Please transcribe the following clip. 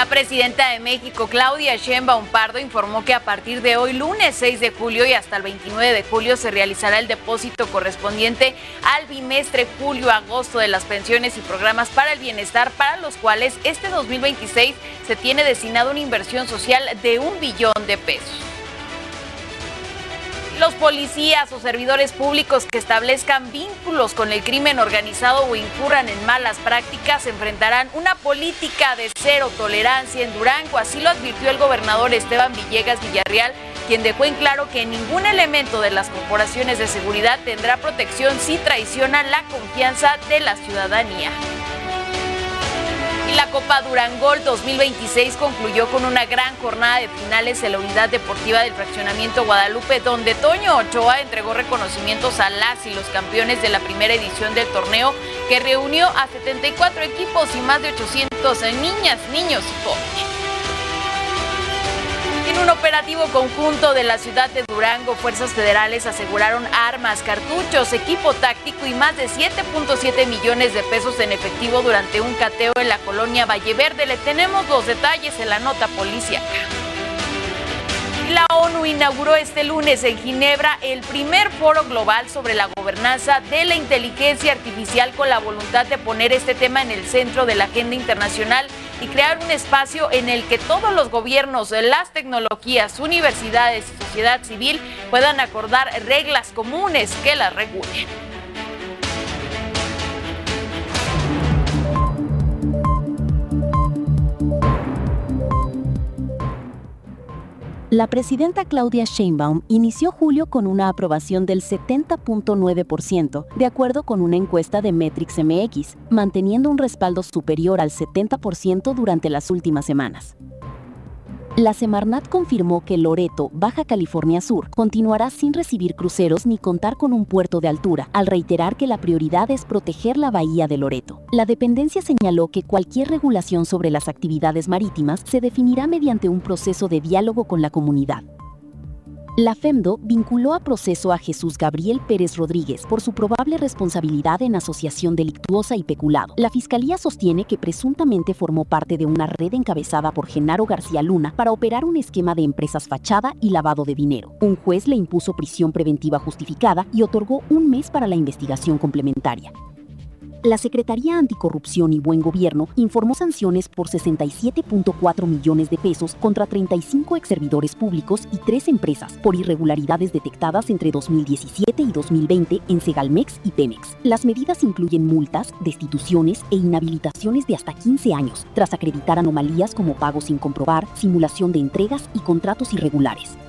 presidenta de México, Claudia Sheinbaum Pardo, informó que a partir de hoy, lunes 6 de julio y hasta el 29 de julio, se realizará el depósito correspondiente al bimestre julio-agosto de las pensiones y programas para el bienestar, para los cuales este 2026 se tiene destinado una inversión social de $1 billón. Los policías o servidores públicos que establezcan vínculos con el crimen organizado o incurran en malas prácticas enfrentarán una política de cero tolerancia en Durango. Así lo advirtió el gobernador Esteban Villegas Villarreal, quien dejó en claro que ningún elemento de las corporaciones de seguridad tendrá protección si traiciona la confianza de la ciudadanía. Y la Copa Durangol 2026 concluyó con una gran jornada de finales en la unidad deportiva del fraccionamiento Guadalupe, donde Toño Ochoa entregó reconocimientos a las y los campeones de la primera edición del torneo, que reunió a 74 equipos y más de 800 niñas, niños y jóvenes. En un operativo conjunto de la ciudad de Durango, fuerzas federales aseguraron armas, cartuchos, equipo táctico y más de 7.7 millones de pesos en efectivo durante un cateo en la colonia Valle Verde. Le tenemos los detalles en la nota policíaca. La ONU inauguró este lunes en Ginebra el primer foro global sobre la gobernanza de la inteligencia artificial, con la voluntad de poner este tema en el centro de la agenda internacional y crear un espacio en el que todos los gobiernos, las tecnologías, universidades y sociedad civil puedan acordar reglas comunes que las regulen. La presidenta Claudia Sheinbaum inició julio con una aprobación del 70.9%, de acuerdo con una encuesta de Metrix MX, manteniendo un respaldo superior al 70% durante las últimas semanas. La Semarnat confirmó que Loreto, Baja California Sur, continuará sin recibir cruceros ni contar con un puerto de altura, al reiterar que la prioridad es proteger la bahía de Loreto. La dependencia señaló que cualquier regulación sobre las actividades marítimas se definirá mediante un proceso de diálogo con la comunidad. La FEMDO vinculó a proceso a Jesús Gabriel Pérez Rodríguez por su probable responsabilidad en asociación delictuosa y peculado. La Fiscalía sostiene que presuntamente formó parte de una red encabezada por Genaro García Luna para operar un esquema de empresas fachada y lavado de dinero. Un juez le impuso prisión preventiva justificada y otorgó un mes para la investigación complementaria. La Secretaría Anticorrupción y Buen Gobierno informó sanciones por 67.4 millones de pesos contra 35 exservidores públicos y 3 empresas por irregularidades detectadas entre 2017 y 2020 en Segalmex y Pemex. Las medidas incluyen multas, destituciones e inhabilitaciones de hasta 15 años, tras acreditar anomalías como pagos sin comprobar, simulación de entregas y contratos irregulares.